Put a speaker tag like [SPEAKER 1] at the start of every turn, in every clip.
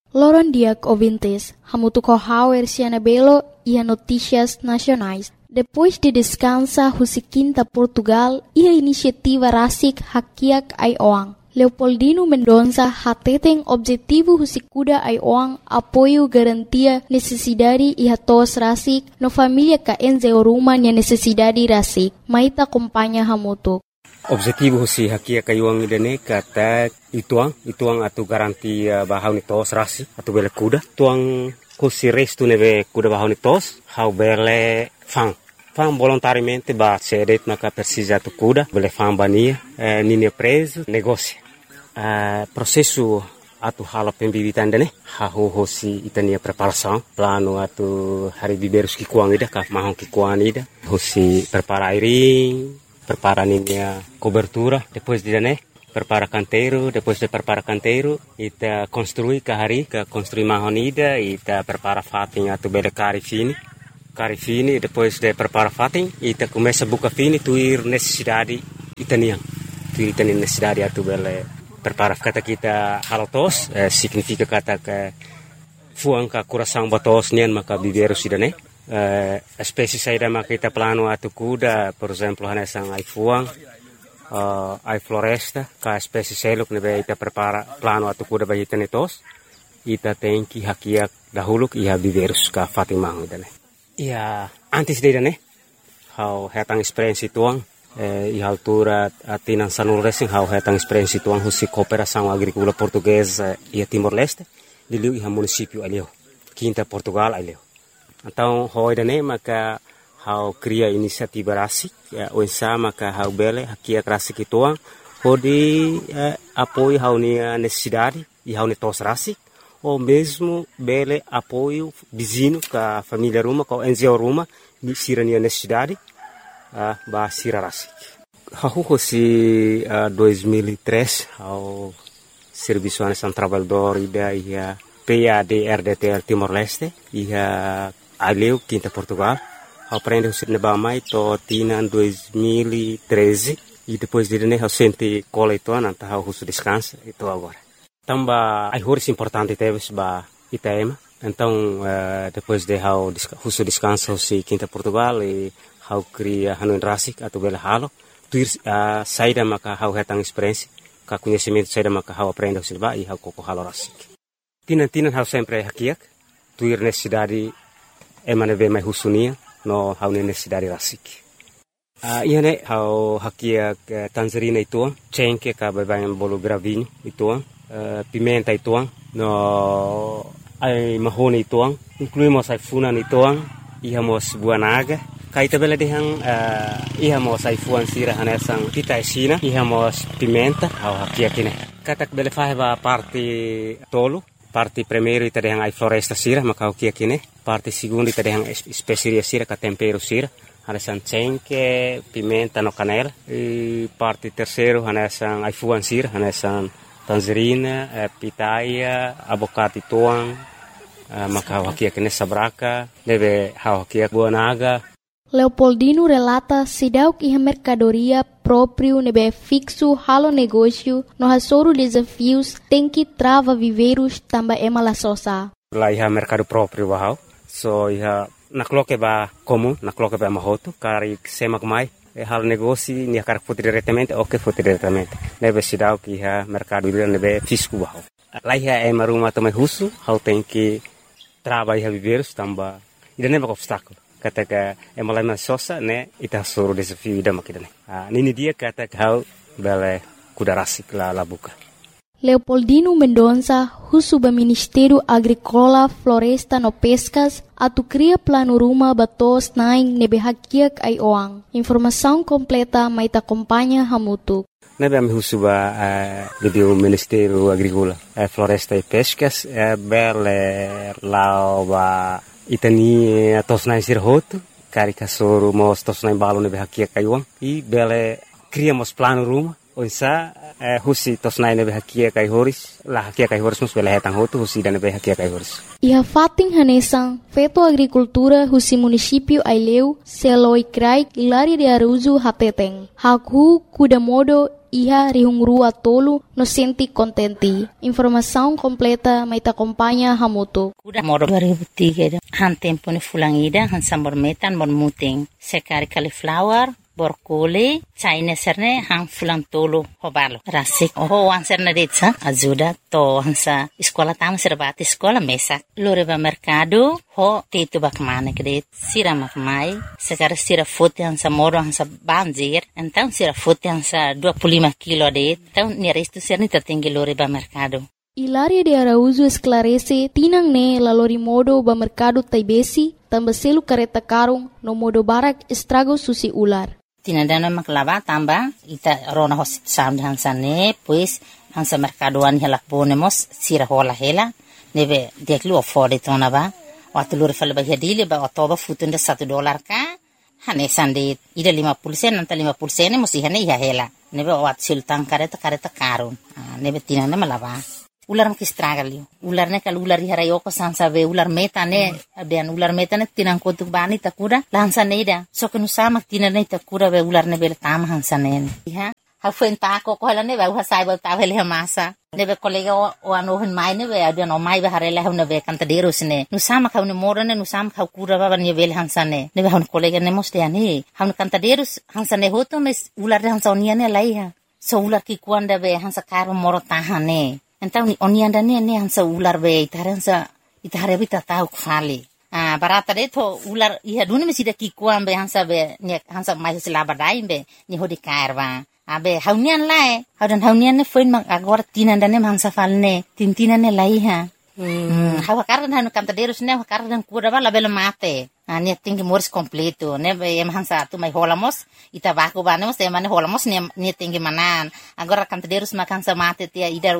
[SPEAKER 1] Loron diak ouvintes, hamutu kohauer siana belo e notícias nacionais. Depois de descansa Husiquinta Portugal e a iniciativa Rasik Hakiak Aioang. Leopoldino Mendonça hateten objetivo Husikuda Aioang apoio garantia necessidade e hatos Rasik no família ka enze oruma nia necessidade Rasik. Maita acompanha hamutu.
[SPEAKER 2] Objetivo si Hakiak Aioang idane kata ituang atu garantia bahau ni tos Rasik atu bele kuda. Tuang kusi restu neve kuda bahau ni tos hau bele fang volontariamente ba cedet maka precisa tu kuda bele fang bania nini preso negócio processo atu hala pembibitan dane hahu hosi itania preparação plano atu hari biberus ki kuang ida ka mahon ki kuang ida hosi prepara airing prepara ninia cobertura depois de dane prepara canteiro depois de prepara canteiro ita construir ka hari ka construir mahon ida ita prepara fating atu bele cari fini, depois de prepara fating, ita começa a buca fini, tuir necessidade itanian. Tuir itanian necessidade atu bele prepara kata kita halotos, significa kata que fuang ka coração batos nian maka biberu sidane. Espécie saída maka kita plano atu kuda, por exemplo, hanesang ai fuang, ai floresta, ka espécie seluk nebe ita prepara plano atu kuda bagi tenetos. Ita tem que hakiak dahulu ia biberus ka fatimang idane. Ia antes de né, how hetang experiência tuang, e altura atinan sanul racing how hetang experiência tuang husi cooperação agrícola portuguesa e Timor-Leste, liliu ia município alio, Quinta Portugal alio. Então how idane maka how cria inisiativa Rasik, o ensama maka how bele hakia Rasik tuang, pode apoio how nia necessidade e how netos Rasik. Ou mesmo bele apoio vizinho com a família Ruma, com a NGO Ruma, sirania necessidade, ba sira Rasik. Hahu se 2003 ao Serviço Nacional Trabalhador ida ia PAD-RDTL Timor-Leste ia aleu Quinta Portugal. Aprende o sir nebamai to tina 2013 e depois de né ao sente cola itu nanta ao russo descansa itu agora. Tamba ai horas importante teve ba Itaema. Então depois de how russo descansa se Quinta Portugal e how cria Hanun Rasik atau bela halo tuir saída maka how hetang experiência ka conhecimento saída maka how aprende o silba e how koko halo Rasik. Tinan how sempre hakiak tuir necessidade emane ve mai husunia no how necessidade Rasik. Iane how hakiak Tanzania itu cengke ka babayan bolo gravinho itu pimenta ituang no ai mahoni ituang incluímos ai funan ituang ihamos buanaga kaita bela dehang ihamos ai fuan sira hanesang kita esina ihamos pimenta au hakia kine katak bela faheba parte tolo parte primeiro ita dehang ai floresta sira maka hakia kine parte segundo ita dehang especiaria sira ka tempero sira hanesang cengke pimenta no canela e parte terceiro hanesang ai fuan sira hanesang tangerina, pitaia, abocate tuang, maka hakia kene sabraka, deve hakia buanaga.
[SPEAKER 1] Leopoldino relata sidau que a mercadoria próprio nebe fixo halo negócio no hasoro desafios tem que trava viveiros tamba emala sosa.
[SPEAKER 2] Lá iha mercado próprio bahau, so iha nakloke ba comum, nakloke ba mahoto, kari semak mai. Hal negócio ni akar foto diretamente ou que foto diretamente nebe sidau que ha mercado ele nebe fisco bahau lá é maruma também russo how tem que trabalhar viver tamba ida nebe obstáculo kata ka malama sosa né ita soro desafio ida makidane nini dia kata how bele kuda Rasik la buka.
[SPEAKER 1] Leopoldino Mendonça, Russo do Ministério Agrícola, Floresta no Pescas, atu cria plano ruma batos naing nebe hakiak ai oang. Informação completa mai ta acompanha hamutu.
[SPEAKER 2] Nebe am Russo ba do Ministério Agrícola, Floresta e Pescas, bele lao ba itani tos naing sirhoto, karika soro mos tos naing balo nebe hakiak ai oang. E bele criamos plano ruma Oisa husi tosnai nebe hakia kai horis la hakia kai horis mus bela hetang hotu husi dan nebe hakia kai horis.
[SPEAKER 1] Iha fating hanesang Feto Agricultura husi município Aileu Seloi Krai Ilari de Aruzu Hateteng. Hakhu kudamodo iha rihungrua tolu no senti contenti. Informação completa mai ta acompanha Hamutu.
[SPEAKER 3] Kudamodo 2003 han tempo ni fulangida han sambor metan mon muting. Sekari cauliflower borkole China serne hang fulang tolo hobalo rasik ho anserne detsa ajuda to hansa sekolah tam serbati sekolah mesak loreba mercado ho tetu bakmane kredit sira makmai sekarang sira foto hansa moro hansa banjir entang sira foto hansa 25 kilo det tau nerestu serni tertinggi loreba mercado.
[SPEAKER 1] Hilaria de Araújo esclarece tinang ne lalori modo ba mercado taibesi tambaselu kareta karung no modo barak estrago susi ular.
[SPEAKER 3] Tinadana maklava tamba ita rona hosit sam hansa ne pues hansa mercadoan hela ponemos sira hola hela nebe deklu afford tona ba watulur fal ba hadile ba todo futunda $1 ka hane sande ida 50 sen anta 50 sen musi hane ya hela nebe wat sultan kareta karun nebe tinana malava ular makistragalio ular ne kal ular harayoko sansa be ular metane abian ular metane tinang kotuk bani takura lansa neida sokenu sama tinane takura be ular ne bel tam hansa ne ha ha fuenta ko hala ne ba sai ba ta vele masa ne be kolega o ano hen mai ne be abian o mai be harela ne be kantaderos ne nu sama kau ne morane nu sama kau kura ba ne bel hansa ne be hon kolega ne moste ani han kantaderos hansa ne hoto mes ular hansa oniane laiha so ular ki kuanda be hansa karo moro tahane. Então ni onianda ne hansa ular be itare bita tau kfali barata de to ular iha dune mesida ki kuambe hansa be ne hansa mai selaba dai be ni hodi kairwa abe haunian lae haunian ne foin mag agora tinanda ne hansa falne tintina ne laiha hawa kardan hanu kantaderos ne kardan kura bala bela mate ne tinggi moris completo ne be hansa tu mai holamos ita baku banemos te mane holamos ne tinggi manan agora kantaderos makansa mate tia idar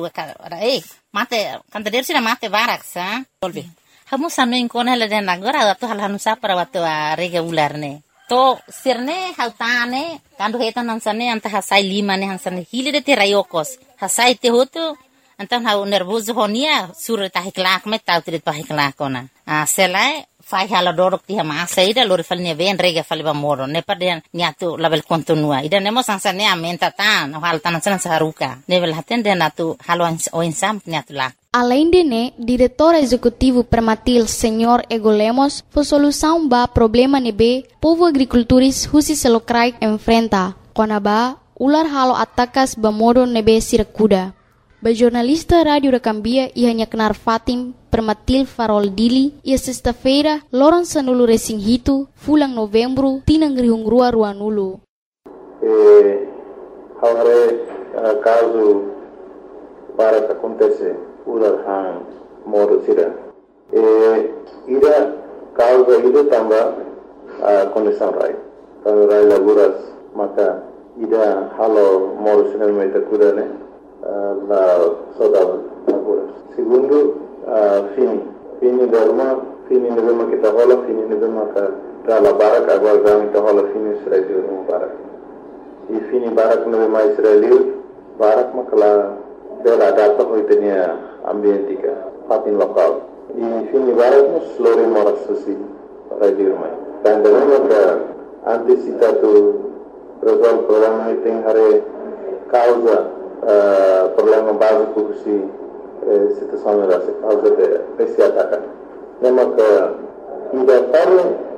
[SPEAKER 3] mate kantaderos na mate barak sa volve hamu sanu inkona la den agora tu hal hanu sa para watu rega ular ne to sirne hautane kandu hetan hansane anta hasai 5 ne hansane hile de terayokos hasai te hotu antan hau nervoso honia sur ta hiklak me tau trit pa hiklakona selai fai hala dorok ti ma saida lori falne ven rega faliba moro ne paden niatu label kontinua ida nemo sansane amenta tan hal tan san saruka level haten de natu halo o insam niatu la.
[SPEAKER 1] Além de ne, diretor executivo Permatil Senhor Ego Lemos, foi solução ba problema nebe povo agricultores husi selokrai enfrenta. Konaba ular halo atakas ba modo nebe sirakuda. Ba jornalista Radio da Cambia ia nyaknar Fatim Permatil Farol Dili ia sexta-feira loron sanulu resinghitu fulang novembro tinang rihungrua ruanulu.
[SPEAKER 4] Haware caso para que acontece ular hang modo sira. Ida causa ida tamba condição rai. Kalau rai laburas maka ida halo modo sira mai takura ne la soda laburas. Segundo fini derma kita hola fini derma ka dala barak agora gami ta hola fini Israel no barak. E fini barak no mais Israel barak makala dela data hoitenia ambientika fatin lokal. E fini barak no slori moras susi radio mai. Dan derma ka antisipatu resolve problema tem hare causa problema básico si situação era causa de esse ataque. Lembra que ainda para